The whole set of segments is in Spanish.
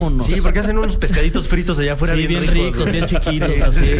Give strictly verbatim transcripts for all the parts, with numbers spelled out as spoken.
Unos. Sí, porque hacen unos pescaditos fritos allá afuera. Sí, bien, bien ricos, ricos, bien chiquitos, así.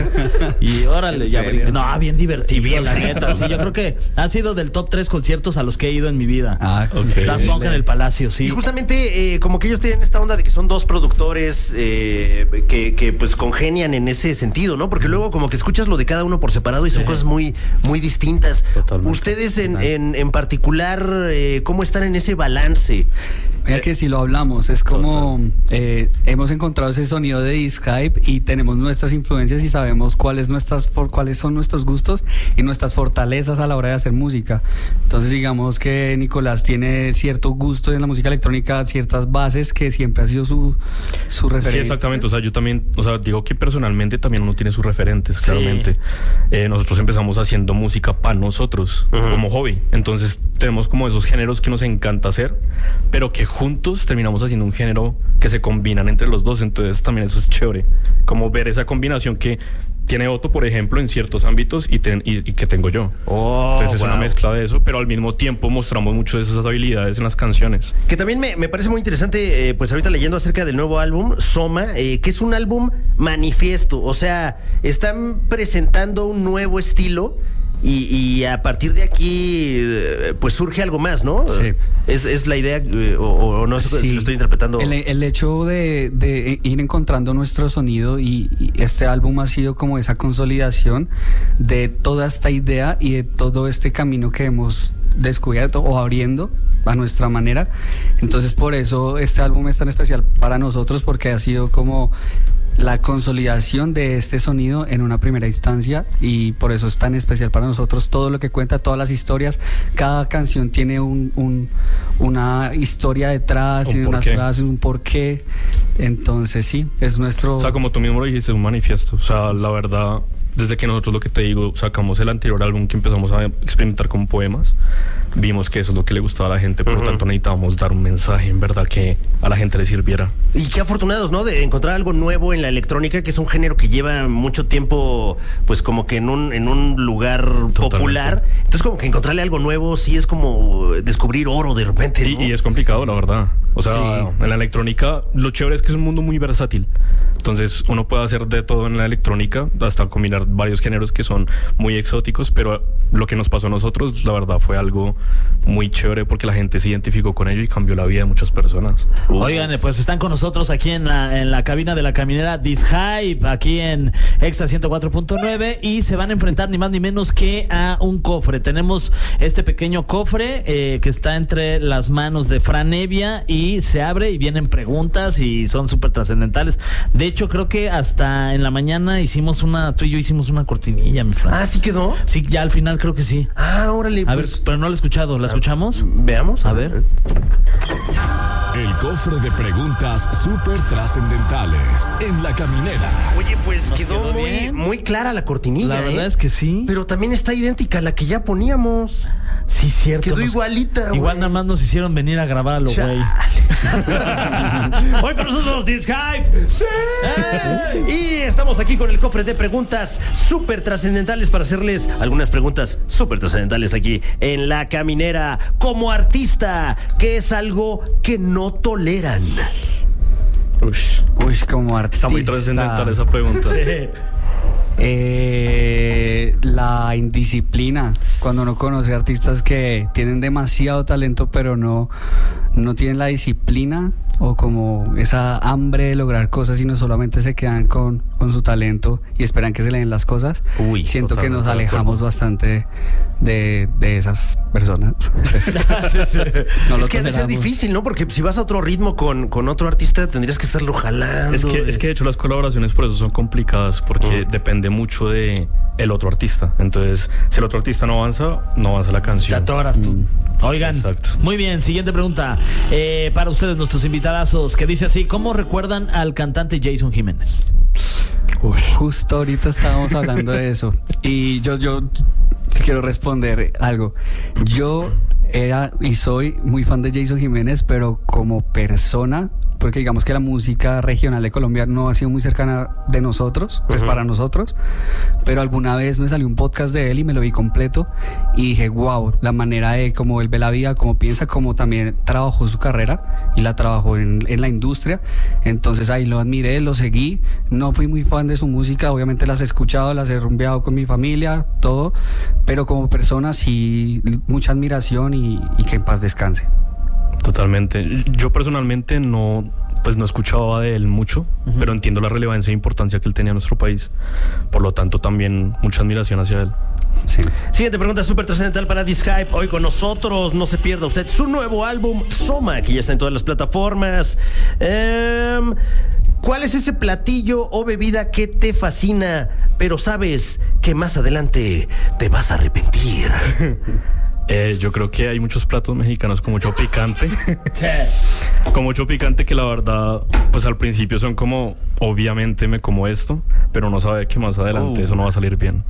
Y órale, ya brinco. No, bien divertido, bien, la neta. Sí, yo creo que ha sido del top tres conciertos a los que he ido en mi vida. Ah, ok. Daft Punk en el Palacio, sí. Y justamente, eh, como que ellos tienen esta onda de que son dos productores eh, que, que pues congenian en ese sentido, ¿no? Porque luego como que escuchas lo de cada uno por separado y son Sí. cosas muy, muy distintas. Totalmente. Ustedes en, en, en particular, eh, ¿cómo están en ese balance? Mira que si lo hablamos, es como eh, hemos encontrado ese sonido de Dishype y tenemos nuestras influencias y sabemos cuáles nuestras for, cuáles son nuestros gustos y nuestras fortalezas a la hora de hacer música. Entonces digamos que Nicolás tiene cierto gusto en la música electrónica, ciertas bases que siempre ha sido su, su referente. Sí, exactamente. O sea, yo también, o sea, digo que personalmente también uno tiene sus referentes, Sí. claramente. Eh, nosotros empezamos haciendo música para nosotros, Ujú. como hobby. Entonces tenemos como esos géneros que nos encanta hacer, pero que juntos terminamos haciendo un género que se combinan entre los dos. Entonces también eso es chévere, como ver esa combinación que tiene Otto, por ejemplo, en ciertos ámbitos y, ten, y, y que tengo yo. Oh, Entonces es wow. una mezcla de eso, pero al mismo tiempo mostramos mucho de esas habilidades en las canciones. Que también me, me parece muy interesante, eh, pues ahorita leyendo acerca del nuevo álbum, Soma, eh, que es un álbum manifiesto. O sea, están presentando un nuevo estilo y, y a partir de aquí, eh, pues surge algo más, ¿no? Sí. Es, es la idea, eh, o, o no sé si Sí. lo estoy interpretando. El, el hecho de, de ir encontrando nuestro sonido y, y este álbum ha sido como esa consolidación de toda esta idea y de todo este camino que hemos descubierto o abriendo a nuestra manera. Entonces por eso este álbum es tan especial para nosotros, porque ha sido como la consolidación de este sonido en una primera instancia y por eso es tan especial para nosotros. Todo lo que cuenta, todas las historias, cada canción tiene un, un, una historia detrás Un y unas porqué. frases, un porqué. Entonces sí, es nuestro... O sea, como tú mismo lo dijiste, es un manifiesto. O sea, la verdad, desde que nosotros, lo que te digo, sacamos el anterior álbum que empezamos a experimentar con poemas, vimos que eso es lo que le gustaba a la gente, por lo Ujú. tanto necesitábamos dar un mensaje en verdad que a la gente le sirviera. Y qué afortunados, ¿no? De encontrar algo nuevo en la electrónica, que es un género que lleva mucho tiempo, pues como que en un, en un lugar popular. Entonces como que encontrarle algo nuevo sí es como descubrir oro de repente, Y, ¿no? y es complicado, la verdad. O sea, Sí. en la electrónica, lo chévere es que es un mundo muy versátil. Entonces, uno puede hacer de todo en la electrónica, hasta combinar varios géneros que son muy exóticos, pero lo que nos pasó a nosotros, la verdad, fue algo muy chévere porque la gente se identificó con ello y cambió la vida de muchas personas. Oigan, pues están con nosotros aquí en la, en la cabina de la caminera Dishype, aquí en Extra ciento cuatro punto nueve, y se van a enfrentar ni más ni menos que a un cofre. Tenemos este pequeño cofre eh, que está entre las manos de Fran Evia y se abre y vienen preguntas y son súper trascendentales. De hecho, creo que hasta en la mañana hicimos una, tú y yo hicimos una cortinilla, mi Fran. Ah, ¿sí quedó? Sí, ya al final creo que sí. Ah, órale. A pues, ver, pero no la he escuchado. ¿La escuchamos? Veamos. A ver. El cofre de preguntas súper trascendentales en la caminera. Oye, pues Nos quedó, quedó muy, bien. muy clara la cortinilla. La verdad ¿eh? es que sí. Pero también está idéntica a la que ya poníamos. Sí, cierto. Quedó nos- igualita, güey. Igual nada más nos hicieron venir a grabarlo, güey. Chale. Hoy con nosotros Dishype. ¡Sí! Y estamos aquí con el cofre de preguntas súper trascendentales para hacerles algunas preguntas súper trascendentales aquí en La Caminera. Como artista, ¿qué es algo que no toleran? Ush, Uy, como artista. está muy trascendental esa pregunta. Eh, la indisciplina, cuando uno conoce artistas que tienen demasiado talento pero no, no tienen la disciplina o como esa hambre de lograr cosas y no solamente se quedan con, con su talento y esperan que se le den las cosas. Uy, siento que nos totalmente de alejamos acuerdo. bastante de, de esas personas. No lo Es que ha de ser toleramos. difícil, ¿no? Porque si vas a otro ritmo con, con otro artista, tendrías que estarlo jalando. Es que, es que de hecho las colaboraciones por eso son complicadas porque depende mucho de el otro artista. Entonces, si el otro artista no avanza, no avanza la Te canción. atoras tú. Oigan, Exacto. muy bien, siguiente pregunta. Eh, para ustedes, nuestros invitadazos, que dice así: ¿cómo recuerdan al cantante Jason Jiménez? Uy, justo ahorita estábamos hablando de eso y yo, yo quiero responder algo. Yo era y soy muy fan de Jason Jiménez, pero como persona porque digamos que la música regional de Colombia no ha sido muy cercana de nosotros, pues uh-huh. para nosotros, pero alguna vez me salió un podcast de él y me lo vi completo y dije, wow, la manera de cómo él ve la vida, cómo piensa, cómo también trabajó su carrera y la trabajó en, en la industria. Entonces ahí lo admiré, lo seguí, no fui muy fan de su música, obviamente las he escuchado, las he rumbeado con mi familia, todo, pero como persona sí, mucha admiración y, y que en paz descanse. Totalmente. Yo personalmente no, pues no escuchaba de él mucho, uh-huh. pero entiendo la relevancia e importancia que él tenía en nuestro país. Por lo tanto, también mucha admiración hacia él. Sí. Siguiente pregunta súper trascendental para Dishype. Hoy con nosotros, no se pierda usted su nuevo álbum Soma, que ya está en todas las plataformas. Eh, ¿Cuál es ese platillo o bebida que te fascina, pero sabes que más adelante te vas a arrepentir? Eh, yo creo que hay muchos platos mexicanos con mucho picante. Con mucho picante que la verdad, pues al principio son como, obviamente me como esto, pero no sabe que más adelante uh. eso no va a salir bien.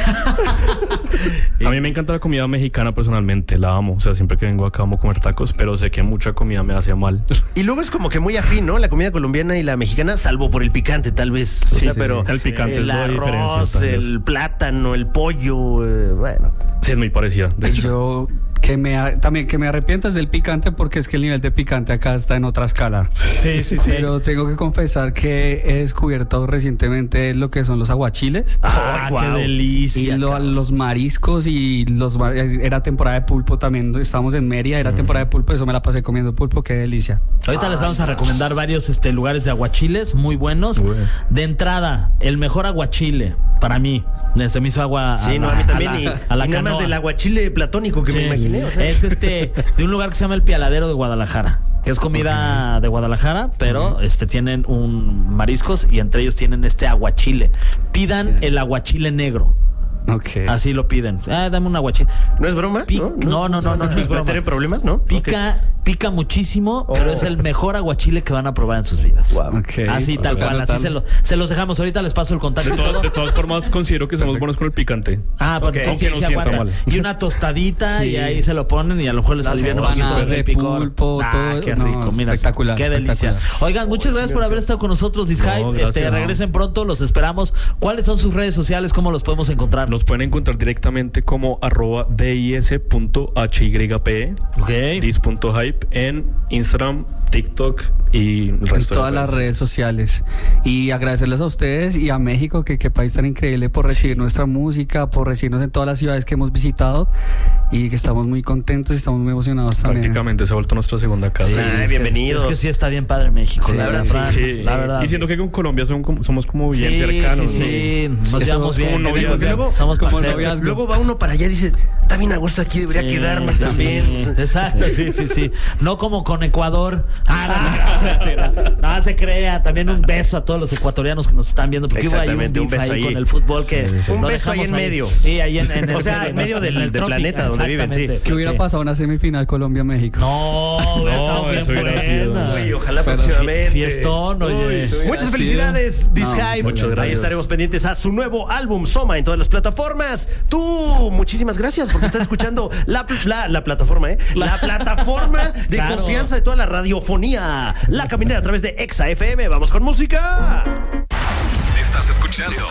A mí me encanta la comida mexicana personalmente, la amo. O sea, siempre que vengo acá amo comer tacos, pero sé que mucha comida me hace mal. Y luego es como que muy afín, ¿no? La comida colombiana y la mexicana, salvo por el picante, tal vez. O sí, sea, sí. pero el picante el es la arroz, diferencia. El plátano, el pollo, eh, bueno. Sí, es muy parecida. De hecho. Yo que me también que me arrepientas del picante porque es que el nivel de picante acá está en otra escala. Sí, sí, sí. Pero tengo que confesar que he descubierto recientemente lo que son los aguachiles. ¡Ah, wow. qué delicia! Y lo, los mariscos y los era temporada de pulpo también. Estábamos en Mérida, era mm. temporada de pulpo, eso me la pasé comiendo pulpo, qué delicia. Ahorita Ay, les vamos a Dios. recomendar varios este, lugares de aguachiles muy buenos. Uy. De entrada, el mejor aguachile para mí. Se me hizo agua. Sí, a no, la, a mí también. a la, y, a la y nada más canoa. del aguachile platónico que Sí. me imaginé. O sea. Es este de un lugar que se llama El Pialadero de Guadalajara, que es comida okay. de Guadalajara, pero uh-huh. este tienen un mariscos y entre ellos tienen este aguachile. Pidan yeah. el aguachile negro. Okay. Así lo piden. Ah, dame un aguachile. ¿No es broma? Pi- no, no, no, no, no, no es broma. ¿Tienen problemas? ¿No? Pica, okay. pica muchísimo, oh. pero es el mejor aguachile que van a probar en sus vidas. Wow. Okay. Así tal okay. cual, así se, lo, se los dejamos. Ahorita les paso el contacto. De, y todo. de todas formas, considero que somos buenos con el picante. Ah, pero okay. entonces no sí, sienta aguanta. mal. Y una tostadita Sí. y ahí se lo ponen y a lo mejor les alivian un poquito de el picor. pulpo, ah, todo. qué No, rico, mira, espectacular, qué delicia. espectacular. Oigan, muchas oh, gracias sí, por haber estado con nosotros, Dishype. No, este, no. regresen pronto, los esperamos. ¿Cuáles son sus redes sociales? ¿Cómo los podemos encontrar? Nos pueden encontrar directamente como arroba dis punto hype, okay. dis punto hype en Instagram, TikTok y el En resto todas de las redes sociales. Y agradecerles a ustedes y a México, que qué país tan increíble, por recibir sí. nuestra música, por recibirnos en todas las ciudades que hemos visitado y que estamos muy contentos y estamos muy emocionados también. Prácticamente se ha vuelto nuestra segunda casa. Sí, es bienvenidos. Que, es que sí está bien padre México, Sí, la verdad. sí, Sí, la verdad. y siento que con Colombia son como- somos como bien sí, cercanos. Sí, sí, ¿no? nos Eso llevamos como bien. noviazgo. Porque Luego- somos como parceros. noviazgo. Luego va uno para allá y dice, está bien a gusto aquí, debería Sí, quedarme sí, también. sí, exacto, sí, sí, sí. No como con Ecuador. Ah, no, no, no, no se crea. También un beso a todos los ecuatorianos que nos están viendo, porque hubo ahí un Exactamente, un beef beso ahí ahí. con el fútbol que Sí, sí. lo Un beso ahí dejamos en medio. Sí, ahí en, en el O sea, en medio del- en el del trópico, planeta donde viven, sí. exactamente. ¿Qué hubiera Ok. pasado una semifinal Colombia-México? No, hubiera No, estado bien eso hubiera sido- buena. Uy, ojalá Pero próximamente. Fiestón, oye. Uy, muchas sido- felicidades, No, Dishype. muchas Ahí gracias. estaremos pendientes a su nuevo álbum Soma en todas las plataformas. Tú, muchísimas gracias porque estás escuchando la, la, la plataforma, ¿eh? La plataforma de Claro. confianza de toda la radiofonía. La Caminera a través de Exa F M. Vamos con música. Estás escuchando